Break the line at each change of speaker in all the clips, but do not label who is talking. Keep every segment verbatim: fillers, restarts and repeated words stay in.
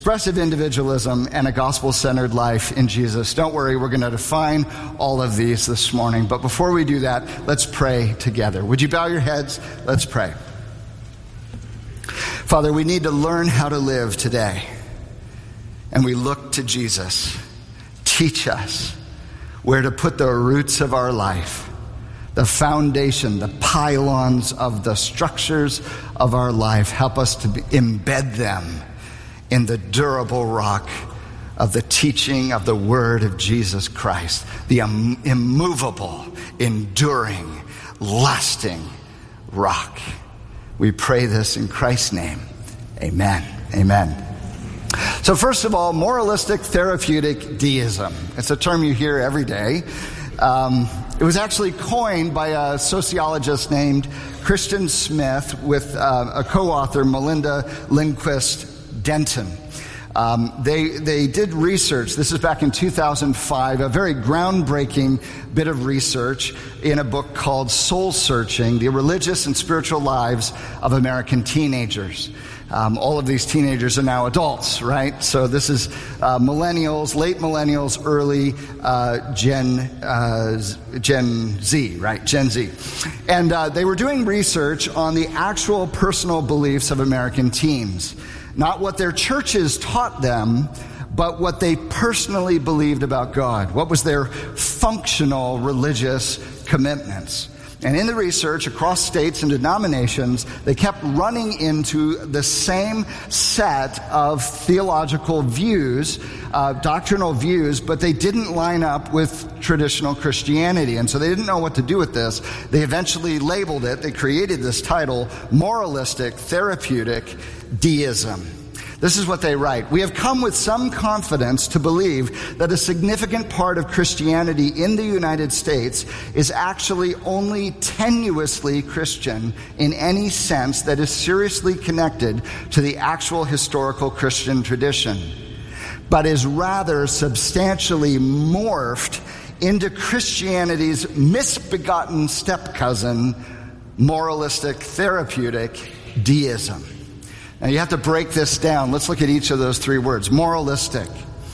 Expressive individualism and a gospel-centered life in Jesus. Don't worry, we're going to define all of these this morning. But before we do that, let's pray together. Would you bow your heads? Let's pray. Father, we need to learn how to live today. And we look to Jesus. Teach us where to put the roots of our life, the foundation, the pylons of the structures of our life. Help us to be, embed them in the durable rock of the teaching of the word of Jesus Christ, the im- immovable, enduring, lasting rock. We pray this in Christ's name. Amen. Amen. So first of all, moralistic therapeutic deism. It's a term you hear every day. Um, it was actually coined by a sociologist named Christian Smith with uh, a co-author, Melinda Lindquist Denton. Um, they they did research. This is back in two thousand five, a very groundbreaking bit of research in a book called Soul Searching: The Religious and Spiritual Lives of American Teenagers. Um, all of these teenagers are now adults, right? So this is uh, millennials, late millennials, early uh, Gen uh, Gen Z, right? Gen Z. And uh, they were doing research on the actual personal beliefs of American teens. Not what their churches taught them, but what they personally believed about God. What was their functional religious commitments? And in the research across states and denominations, they kept running into the same set of theological views, uh, doctrinal views, but they didn't line up with traditional Christianity. And so they didn't know what to do with this. They eventually labeled it, they created this title, Moralistic Therapeutic Deism. This is what they write. We have come with some confidence to believe that a significant part of Christianity in the United States is actually only tenuously Christian in any sense that is seriously connected to the actual historical Christian tradition, but is rather substantially morphed into Christianity's misbegotten step-cousin, moralistic therapeutic deism. Now you have to break this down. Let's look at each of those three words. Moralistic.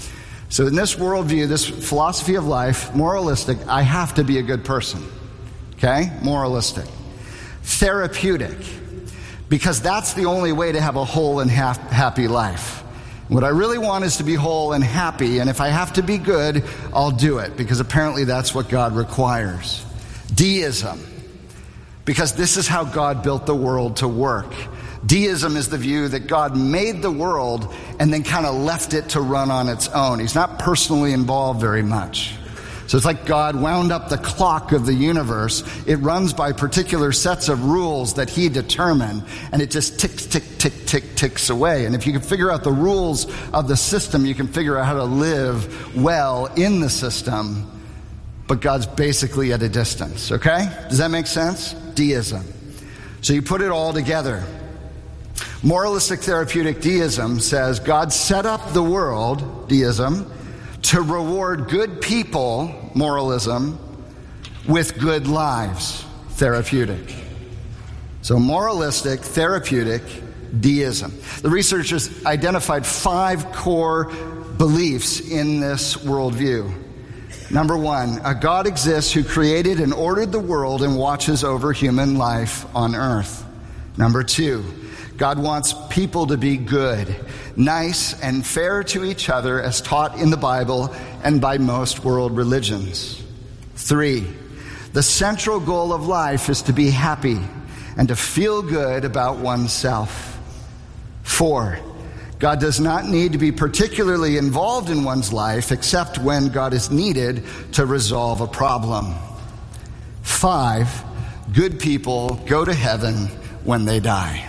So in this worldview, this philosophy of life, moralistic, I have to be a good person. Okay? Moralistic. Therapeutic. Because that's the only way to have a whole and half happy life. What I really want is to be whole and happy, and if I have to be good, I'll do it, because apparently that's what God requires. Deism. Because this is how God built the world to work. Deism is the view that God made the world and then kind of left it to run on its own. He's not personally involved very much. So it's like God wound up the clock of the universe. It runs by particular sets of rules that he determined, and it just ticks, tick, tick, tick, ticks away. And if you can figure out the rules of the system, you can figure out how to live well in the system. But God's basically at a distance, okay? Does that make sense? Deism. So you put it all together. Moralistic therapeutic deism says God set up the world, deism, to reward good people, moralism, with good lives, therapeutic. So moralistic therapeutic deism. The researchers identified five core beliefs in this worldview. Number one, a God exists who created and ordered the world and watches over human life on earth. Number two, God wants people to be good, nice, and fair to each other as taught in the Bible and by most world religions. Three, the central goal of life is to be happy and to feel good about oneself. Four, God does not need to be particularly involved in one's life except when God is needed to resolve a problem. Five, good people go to heaven when they die.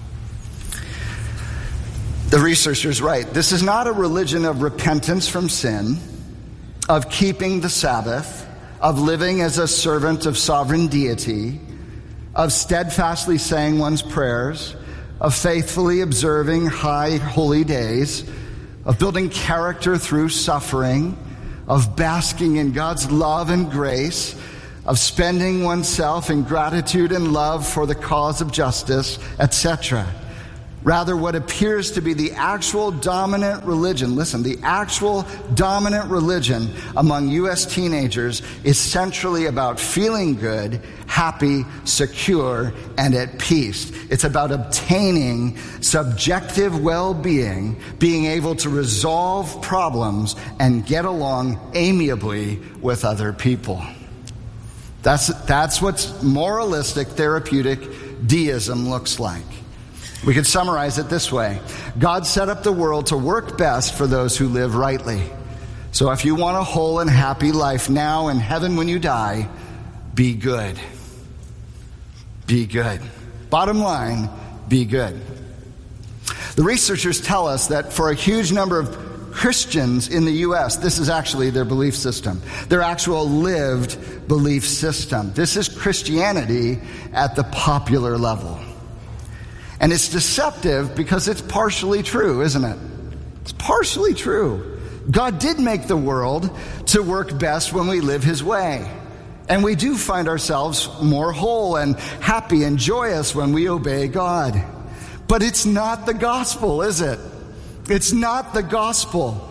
The researchers write, this is not a religion of repentance from sin, of keeping the Sabbath, of living as a servant of sovereign deity, of steadfastly saying one's prayers, of faithfully observing high holy days, of building character through suffering, of basking in God's love and grace, of spending oneself in gratitude and love for the cause of justice, et cetera. Rather, what appears to be the actual dominant religion, listen, the actual dominant religion among U S teenagers is centrally about feeling good, happy, secure, and at peace. It's about obtaining subjective well-being, being able to resolve problems, and get along amiably with other people. That's, that's what moralistic therapeutic deism looks like. We could summarize it this way. God set up the world to work best for those who live rightly. So if you want a whole and happy life now and heaven when you die, be good. Be good. Bottom line, be good. The researchers tell us that for a huge number of Christians in the U S, this is actually their belief system, their actual lived belief system. This is Christianity at the popular level. And it's deceptive because it's partially true, isn't it? It's partially true. God did make the world to work best when we live His way. And we do find ourselves more whole and happy and joyous when we obey God. But it's not the gospel, is it? It's not the gospel.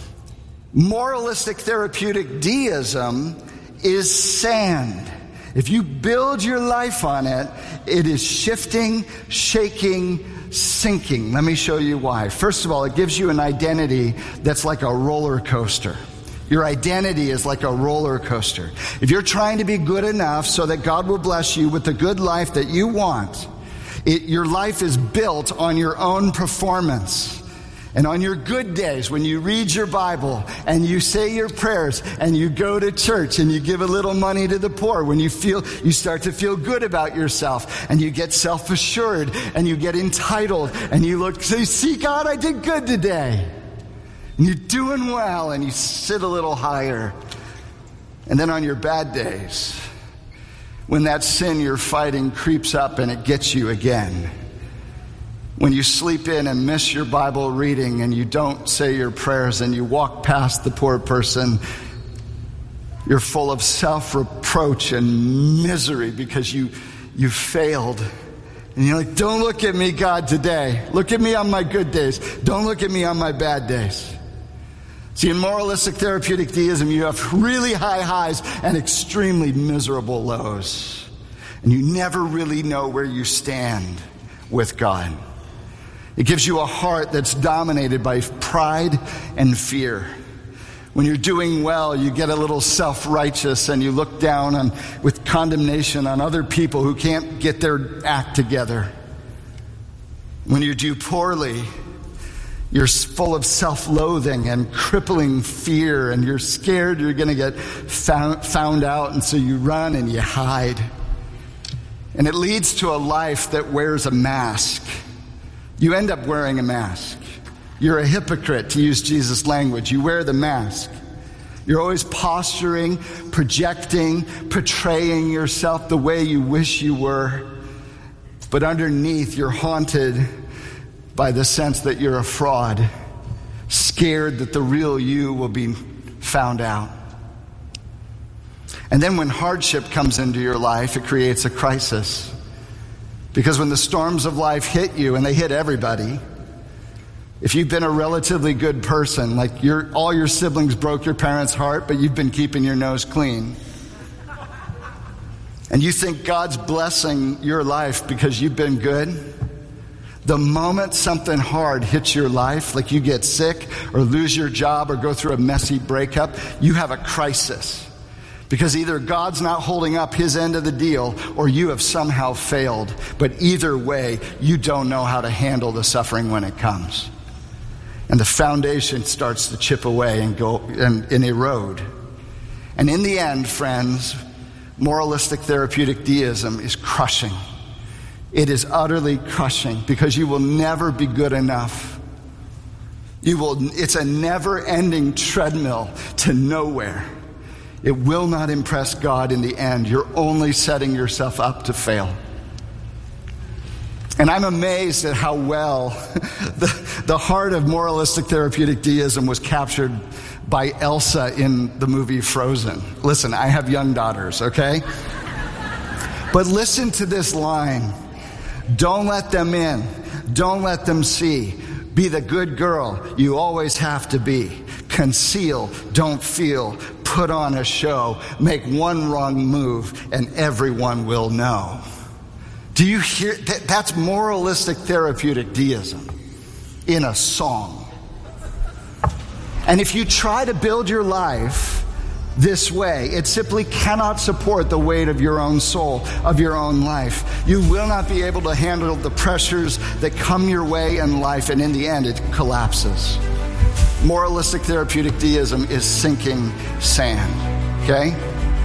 Moralistic therapeutic deism is sand. If you build your life on it, it is shifting, shaking, sinking. Let me show you why. First of all, it gives you an identity that's like a roller coaster. Your identity is like a roller coaster. If you're trying to be good enough so that God will bless you with the good life that you want, it, your life is built on your own performance. And on your good days, when you read your Bible and you say your prayers and you go to church and you give a little money to the poor, when you feel, you start to feel good about yourself and you get self-assured and you get entitled and you look, say, see, God, I did good today. And you're doing well and you sit a little higher. And then on your bad days, when that sin you're fighting creeps up and it gets you again, when you sleep in and miss your Bible reading and you don't say your prayers and you walk past the poor person, you're full of self-reproach and misery because you, you failed. And you're like, don't look at me, God, today. Look at me on my good days. Don't look at me on my bad days. See, in moralistic therapeutic deism, you have really high highs and extremely miserable lows. And you never really know where you stand with God. It gives you a heart that's dominated by pride and fear. When you're doing well, you get a little self-righteous and you look down on, with condemnation on other people who can't get their act together. When you do poorly, you're full of self-loathing and crippling fear, and you're scared you're going to get found, found out, and so you run and you hide. And it leads to a life that wears a mask. You end up wearing a mask. You're a hypocrite, to use Jesus' language. You wear the mask. You're always posturing, projecting, portraying yourself the way you wish you were. But underneath, you're haunted by the sense that you're a fraud, scared that the real you will be found out. And then when hardship comes into your life, it creates a crisis. Because when the storms of life hit you, and they hit everybody, if you've been a relatively good person, like your, all your siblings broke your parents' heart, but you've been keeping your nose clean, and you think God's blessing your life because you've been good, the moment something hard hits your life, like you get sick or lose your job or go through a messy breakup, you have a crisis. Because either God's not holding up His end of the deal or you have somehow failed. But either way, you don't know how to handle the suffering when it comes. And the foundation starts to chip away and go and, and erode. And in the end, friends, moralistic therapeutic deism is crushing. It is utterly crushing because you will never be good enough. You will, it's a never-ending treadmill to nowhere. It will not impress God in the end. You're only setting yourself up to fail. And I'm amazed at how well the, the heart of moralistic therapeutic deism was captured by Elsa in the movie Frozen. Listen, I have young daughters, okay? But listen to this line. Don't let them in. Don't let them see. Be the good girl you always have to be. Conceal, don't feel. Put on a show. Make one wrong move and everyone will know. Do you hear? That, that's moralistic therapeutic deism in a song. And if you try to build your life this way, it simply cannot support the weight of your own soul, of your own life. You will not be able to handle the pressures that come your way in life, and in the end, it collapses. Moralistic therapeutic deism is sinking sand, okay?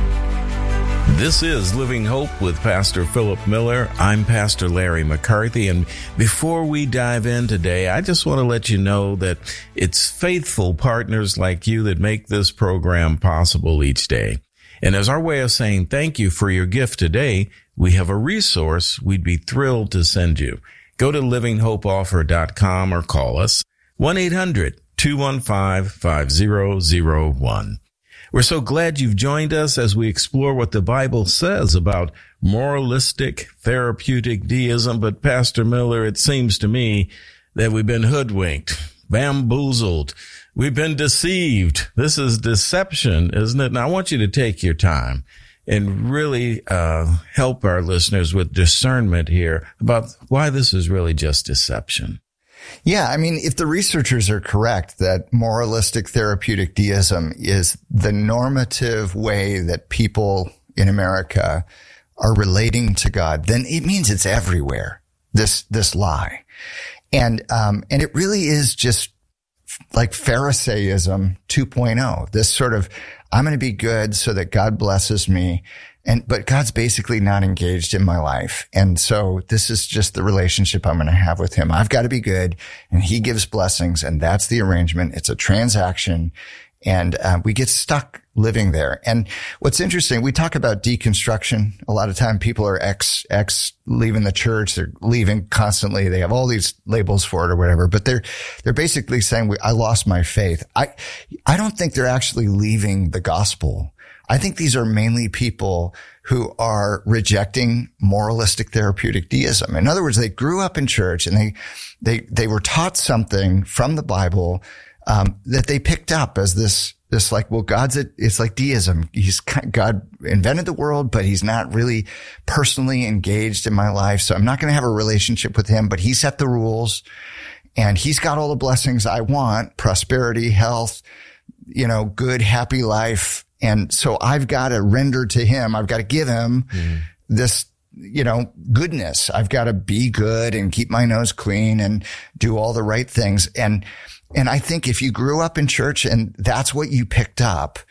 This is Living Hope with Pastor Philip Miller. I'm Pastor Larry McCarthy, and before we dive in today, I just want to let you know that it's faithful partners like you that make this program possible each day. And as our way of saying thank you for your gift today, we have a resource we'd be thrilled to send you. Go to living hope offer dot com or call us one eight hundred two one five five zero zero one. We're so glad you've joined us as we explore what the Bible says about moralistic therapeutic deism. But Pastor Miller, it seems to me that we've been hoodwinked, bamboozled. We've been deceived. This is deception, isn't it? And I want you to take your time and really uh help our listeners with discernment here about why this is really just deception.
Yeah, I mean, if the researchers are correct that moralistic therapeutic deism is the normative way that people in America are relating to God, then it means it's everywhere, this this lie. And um and it really is just like Pharisaism two point oh, this sort of, I'm going to be good so that God blesses me. And, but God's basically not engaged in my life. And so this is just the relationship I'm going to have with him. I've got to be good and he gives blessings, and that's the arrangement. It's a transaction, and uh, we get stuck living there. And what's interesting, we talk about deconstruction. A lot of time people are ex, ex leaving the church. They're leaving constantly. They have all these labels for it or whatever, but they're, they're basically saying, I lost my faith. I, I don't think they're actually leaving the gospel. I think these are mainly people who are rejecting moralistic therapeutic deism. In other words, they grew up in church and they, they, they were taught something from the Bible, um, that they picked up as this, this like, well, God's a, it's like deism. He's, God invented the world, but he's not really personally engaged in my life. So I'm not going to have a relationship with him, but he set the rules and he's got all the blessings I want, prosperity, health, you know, good, happy life. And so I've got to render to him. I've got to give him mm. this, you know, goodness. I've got to be good and keep my nose clean and do all the right things. And, and I think if you grew up in church and that's what you picked up,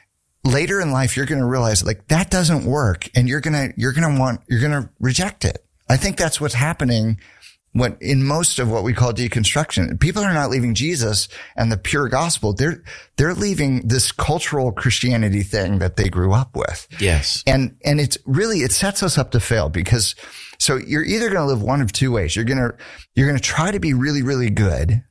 later in life, you're going to realize like that doesn't work. And you're going to, you're going to want, you're going to reject it. I think that's what's happening What in most of what we call deconstruction. People are not leaving Jesus and the pure gospel. They're, they're leaving this cultural Christianity thing that they grew up with.
Yes.
And, and it's really, it sets us up to fail because, so you're either going to live one of two ways. You're going to, you're going to try to be really, really good.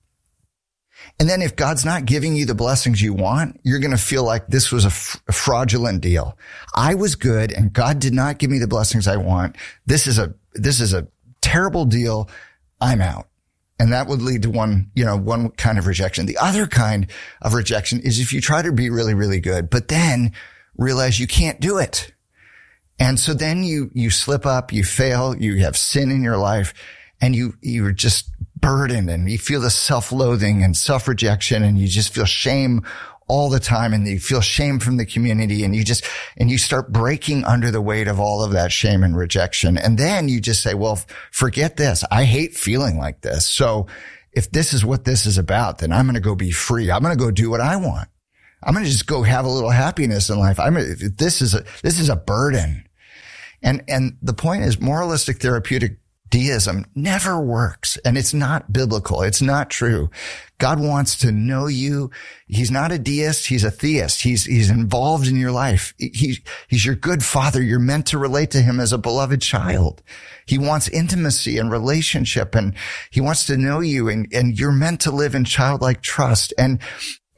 And then if God's not giving you the blessings you want, you're going to feel like this was a, f- a fraudulent deal. I was good and God did not give me the blessings I want. This is a, this is a terrible deal. I'm out. And that would lead to one, you know, one kind of rejection. The other kind of rejection is if you try to be really, really good, but then realize you can't do it. And so then you, you slip up, you fail, you have sin in your life, and you, you're just burdened and you feel the self-loathing and self-rejection, and you just feel shame all the time, and you feel shame from the community, and you just, and you start breaking under the weight of all of that shame and rejection. And then you just say, well, forget this. I hate feeling like this. So if this is what this is about, then I'm going to go be free. I'm going to go do what I want. I'm going to just go have a little happiness in life. I'm gonna, this is a, this is a burden. And, and the point is moralistic therapeutic deism never works, and it's not biblical. It's not true. God wants to know you. He's not a deist. He's a theist. He's, he's involved in your life. He, he's your good father. You're meant to relate to him as a beloved child. He wants intimacy and relationship, and he wants to know you, and, and you're meant to live in childlike trust. And,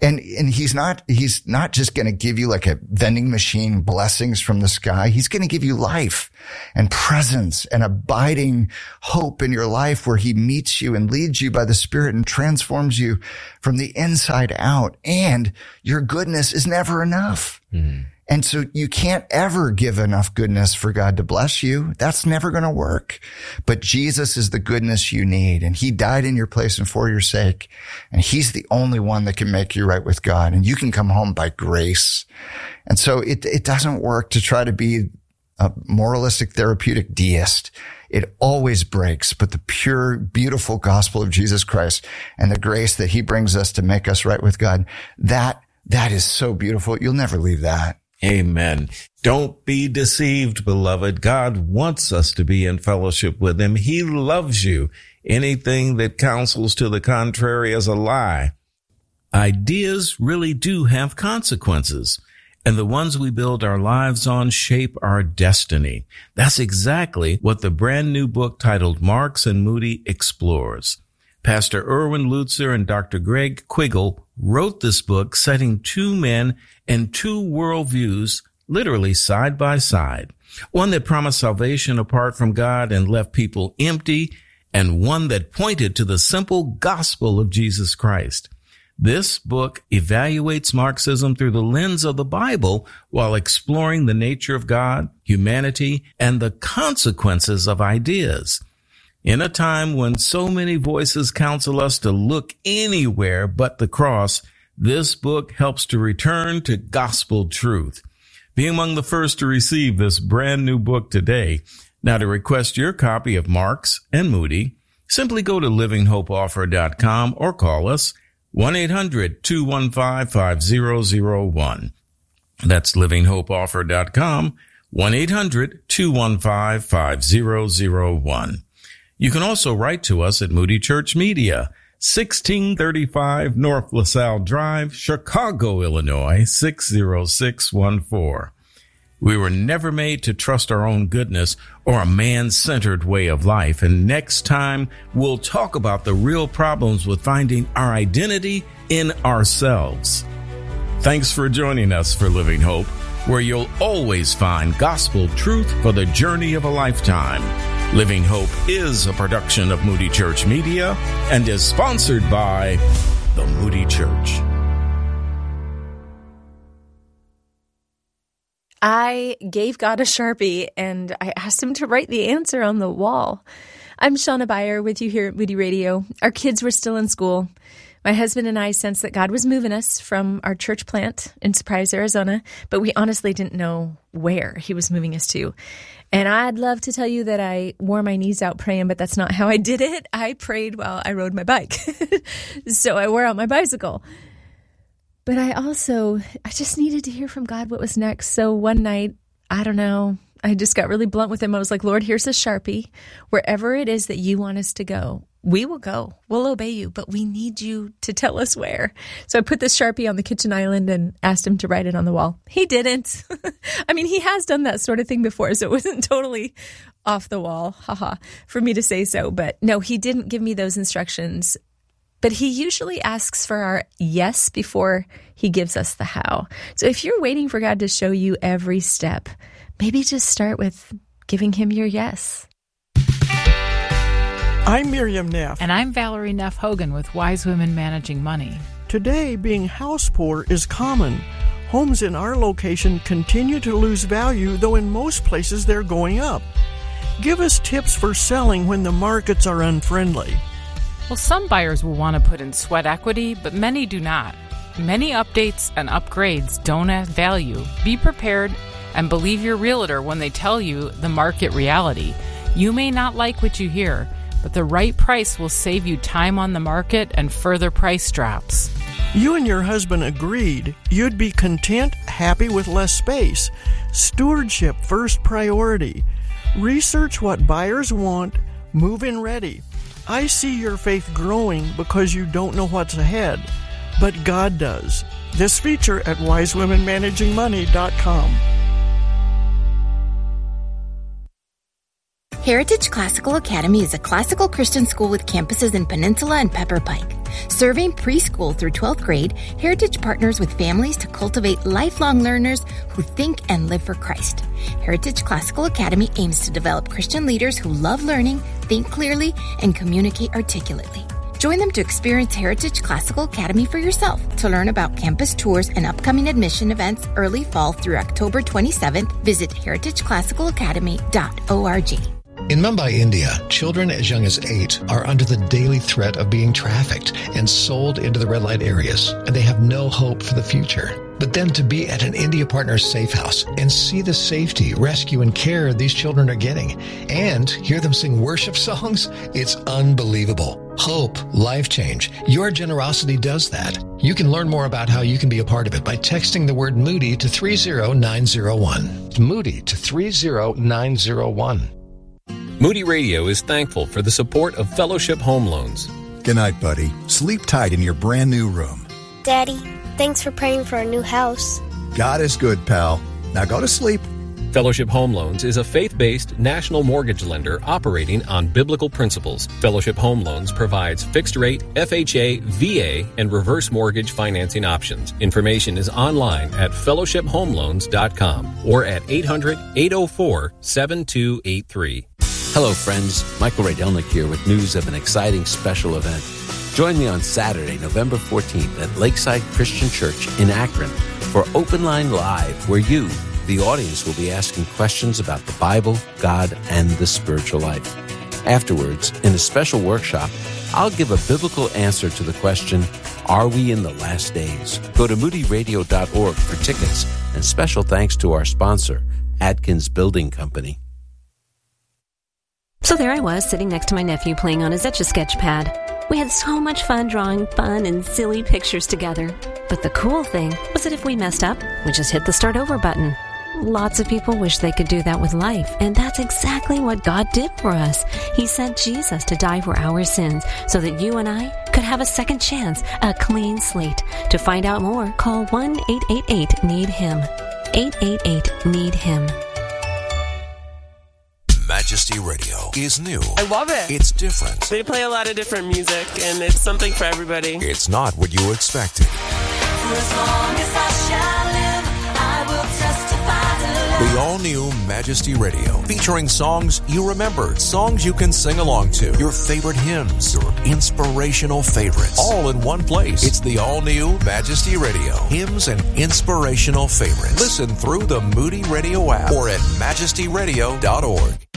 And, and he's not, he's not just going to give you like a vending machine blessings from the sky. He's going to give you life and presence and abiding hope in your life where he meets you and leads you by the Spirit and transforms you from the inside out. And your goodness is never enough. Mm. And so you can't ever give enough goodness for God to bless you. That's never going to work. But Jesus is the goodness you need. And he died in your place and for your sake. And he's the only one that can make you right with God. And you can come home by grace. And so it, it doesn't work to try to be a moralistic, therapeutic deist. It always breaks. But the pure, beautiful gospel of Jesus Christ and the grace that he brings us to make us right with God, that, that is so beautiful. You'll never leave that.
Amen. Don't be deceived, beloved. God wants us to be in fellowship with him. He loves you. Anything that counsels to the contrary is a lie. Ideas really do have consequences, and the ones we build our lives on shape our destiny. That's exactly what the brand new book titled Marx and Moody explores. Pastor Erwin Lutzer and Doctor Greg Quiggle wrote this book setting two men and two worldviews literally side by side. One that promised salvation apart from God and left people empty, and one that pointed to the simple gospel of Jesus Christ. This book evaluates Marxism through the lens of the Bible while exploring the nature of God, humanity, and the consequences of ideas. In a time when so many voices counsel us to look anywhere but the cross, this book helps to return to gospel truth. Be among the first to receive this brand new book today. Now, to request your copy of Marx and Moody, simply go to living hope offer dot com or call us one eight hundred two one five five zero zero one. That's living hope offer dot com, one eight hundred two one five five zero zero one. You can also write to us at Moody Church Media, sixteen thirty-five North LaSalle Drive, Chicago, Illinois, six zero six one four. We were never made to trust our own goodness or a man-centered way of life. And next time, we'll talk about the real problems with finding our identity in ourselves. Thanks for joining us for Living Hope, where you'll always find gospel truth for the journey of a lifetime. Living Hope is a production of Moody Church Media and is sponsored by the Moody Church.
I gave God a Sharpie and I asked him to write the answer on the wall. I'm Shauna Beyer with you here at Moody Radio. Our kids were still in school. My husband and I sensed that God was moving us from our church plant in Surprise, Arizona, but we honestly didn't know where he was moving us to. And I'd love to tell you that I wore my knees out praying, but that's not how I did it. I prayed while I rode my bike. So I wore out my bicycle. But I also, I just needed to hear from God what was next. So one night, I don't know, I just got really blunt with him. I was like, Lord, here's a Sharpie. Wherever it is that you want us to go, we will go. We'll obey you, but we need you to tell us where. So I put this Sharpie on the kitchen island and asked him to write it on the wall. He didn't. I mean, he has done that sort of thing before, so it wasn't totally off the wall, haha, for me to say so. But no, he didn't give me those instructions. But he usually asks for our yes before he gives us the how. So if you're waiting for God to show you every step, maybe just start with giving him your yes.
I'm Miriam Neff.
And I'm Valerie Neff Hogan with Wise Women Managing Money.
Today, being house poor is common. Homes in our location continue to lose value, though in most places they're going up. Give us tips for selling when the markets are unfriendly.
Well, some buyers will want to put in sweat equity, but many do not. Many updates and upgrades don't add value. Be prepared and believe your realtor when they tell you the market reality. You may not like what you hear, but the right price will save you time on the market and further price drops.
You and your husband agreed you'd be content, happy with less space. Stewardship first priority. Research what buyers want, move in ready. I see your faith growing because you don't know what's ahead, but God does. This feature at wise women managing money dot com.
Heritage Classical Academy is a classical Christian school with campuses in Peninsula and Pepper Pike. Serving preschool through twelfth grade, Heritage partners with families to cultivate lifelong learners who think and live for Christ. Heritage Classical Academy aims to develop Christian leaders who love learning, think clearly, and communicate articulately. Join them to experience Heritage Classical Academy for yourself. To learn about campus tours and upcoming admission events early fall through October twenty-seventh, visit heritage classical academy dot org.
In Mumbai, India, children as young as eight are under the daily threat of being trafficked and sold into the red light areas, and they have no hope for the future. But then to be at an India Partners safe house and see the safety, rescue, and care these children are getting, and hear them sing worship songs, it's unbelievable. Hope, life change. Your generosity does that. You can learn more about how you can be a part of it by texting the word Moody to three zero nine zero one. Moody to three zero nine zero one.
Moody Radio is thankful for the support of Fellowship Home Loans.
Good night, buddy. Sleep tight in your brand new room.
Daddy, thanks for praying for a new house.
God is good, pal. Now go to sleep.
Fellowship Home Loans is a faith-based national mortgage lender operating on biblical principles. Fellowship Home Loans provides fixed-rate, F H A, V A, and reverse mortgage financing options. Information is online at fellowship home loans dot com or at eight hundred, eight oh four, seven two eight three.
Hello, friends. Michael Rydelnik here with news of an exciting special event. Join me on Saturday, November fourteenth at Lakeside Christian Church in Akron for Open Line Live, where you, the audience, will be asking questions about the Bible, God, and the spiritual life. Afterwards, in a special workshop, I'll give a biblical answer to the question, are we in the last days? Go to moody radio dot org for tickets, and special thanks to our sponsor, Atkins Building Company.
So there I was, sitting next to my nephew playing on his Etch-a-Sketch pad. We had so much fun drawing fun and silly pictures together. But the cool thing was that if we messed up, we just hit the start over button. Lots of people wish they could do that with life, and that's exactly what God did for us. He sent Jesus to die for our sins so that you and I could have a second chance, a clean slate. To find out more, call one eight eight eight need him. eight eight eight need him.
Majesty Radio is new.
I love it.
It's different.
They play a lot of different music, and it's something for everybody.
It's not what you expected.
For as long as I shall live, I will testify to love.
The all-new Majesty Radio, featuring songs you remember, songs you can sing along to, your favorite hymns, your inspirational favorites, all in one place. It's the all-new Majesty Radio, hymns and inspirational favorites. Listen through the Moody Radio app or at majesty radio dot org.